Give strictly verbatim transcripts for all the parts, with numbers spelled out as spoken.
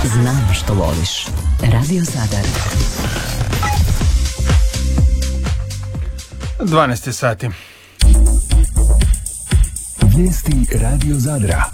Znam što voliš. Radio Zadar. dvanaest sati. Vijesti Radio Zadra.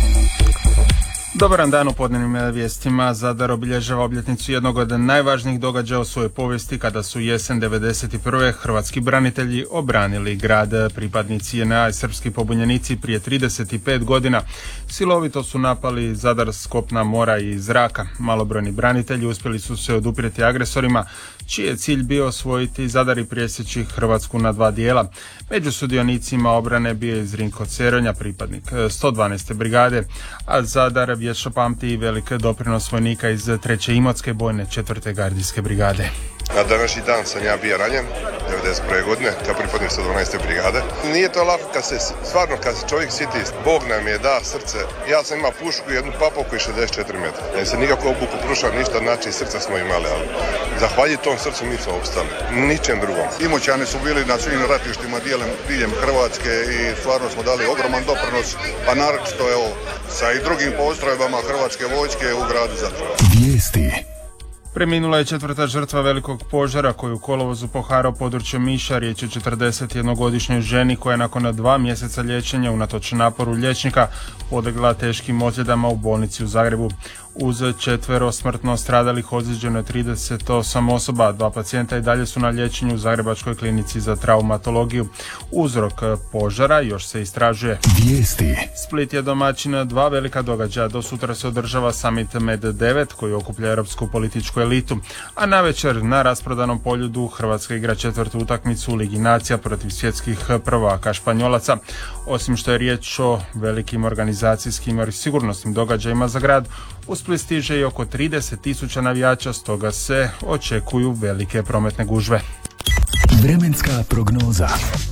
Dobar dan u podnevnim vijestima. Zadar obilježava obljetnicu jednog od najvažnijih događaja u svojoj povijesti kada su jesen devedeset prve hrvatski branitelji obranili grad. Pripadnici J N A i srpski pobunjenici prije trideset pet godina silovito su napali Zadar s kopna, mora i zraka. Malobrojni branitelji uspjeli su se oduprijeti agresorima, čiji je cilj bio osvojiti Zadar i presjeći Hrvatsku na dva dijela. Među sudionicima obrane bio je Zrinko Ceronja, pripadnik sto dvanaeste brigade, a Zadar vječno pamti i velik doprinos vojnika iz treće Imotske bojne četvrte gardijske brigade. Na današnji dan sam ja bio ranjen, devedeset prve godine, kao pripadnik sto dvanaeste brigade. Nije to lako kad se, stvarno kad se čovjek siti, Bog nam je da srce. Ja sam imao pušku i jednu papovku i šezdeset četiri metra. Ne se nikako obuku prušao, ništa, znači srca smo imali, ali zahvaljujući tom srcu mi smo opstali, ničem drugom. Imoćani su bili na svim ratištima dijelem, diljem Hrvatske i stvarno smo dali ogroman doprinos, pa naročito evo sa i drugim postrojbama Hrvatske vojske u gradu Zadru. Vijesti. Preminula je četvrta žrtva velikog požara koji u kolovozu poharao područje Miša. Riječ je o četrdesetjednogodišnjoj ženi koja je nakon dva mjeseca liječenja unatoč naporu liječnika podlegla teškim ozljedama u bolnici u Zagrebu. Uz četvero smrtno stradalih ozlijeđeno je trideset osam osoba, dva pacijenta i dalje su na liječenju u Zagrebačkoj klinici za traumatologiju. Uzrok požara još se istražuje. Vijesti. Split je domaćin dva velika događaja. Do sutra se održava summit Med devet koji okuplja europsku političku elitu, a navečer na rasprodanom poljudu Hrvatska igra četvrtu utakmicu u Ligi nacija protiv svjetskih prvaka Španjolaca. Osim što je riječ o velikim organizacijskim i sigurnosnim događajima za grad, u Split stiže i oko trideset tisuća navijača, stoga se očekuju velike prometne gužve. Vremenska prognoza.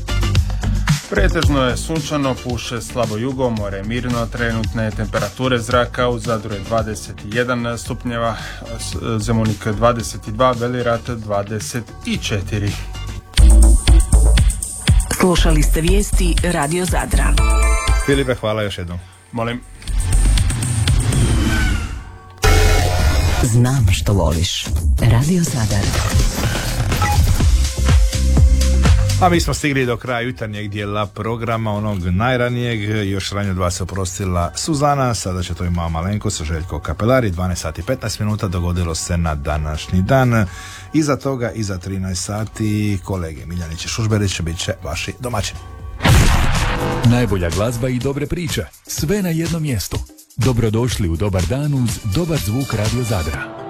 Pretežno je sunčano, puše slabo jugo, more je mirno, trenutne temperature zraka u Zadru je dvadeset jedan stupnjeva, Zemunik dvadeset dva, Velirat dvadeset četiri. Slušali ste vijesti Radio Zadra. Filipe, hvala još jednom. Molim. Znam što voliš. Radio Zadar. A mi smo stigli do kraja jutarnjeg dijela programa, onog najranijeg. Još ranije od vas se oprostila Suzana, sada će to i moja malenkost Željko Kapelari. dvanaest sati i petnaest minuta dogodilo se na današnji dan. Iza toga, iza trinaest sati, kolege Miljanić i Šušberić bit će vaši domaćini. Najbolja glazba i dobre priče. Sve na jednom mjestu. Dobrodošli u Dobar dan uz dobar zvuk Radio Zadra.